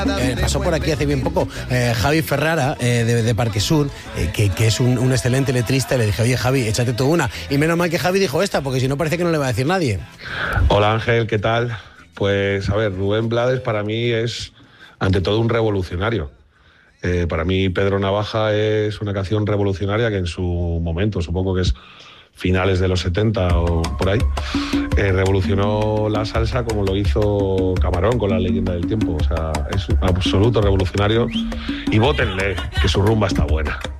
Pasó por aquí hace bien poco Javi Ferrara de Parque Sur, que es un excelente letrista, y le dije, oye Javi, échate tú una. Y menos mal que Javi dijo esta, porque si no parece que no le va a decir nadie. Hola Ángel, ¿qué tal? Pues a ver, Rubén Blades para mí es ante todo un revolucionario. Para mí Pedro Navaja es una canción revolucionaria que en su momento, supongo que es finales de los 70 o por ahí, revolucionó la salsa como lo hizo Camarón con La Leyenda del Tiempo. O sea, es un absoluto revolucionario y vótenle, que su rumba está buena.